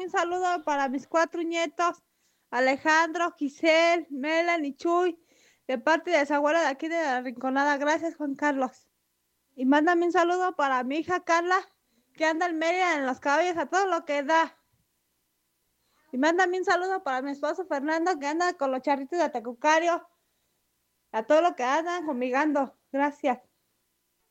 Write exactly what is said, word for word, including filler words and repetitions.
un saludo para mis cuatro nietos, Alejandro, Giselle, Melanie, Chuy, de parte de su abuela de aquí de la Rinconada. Gracias, Juan Carlos. Y mándame un saludo para mi hija Carla, que anda en Mérida en los caballos a todo lo que da. Y mándame un saludo para mi esposo Fernando, que anda con los charritos de Tecucario, a todo lo que andan conmigando. Gracias.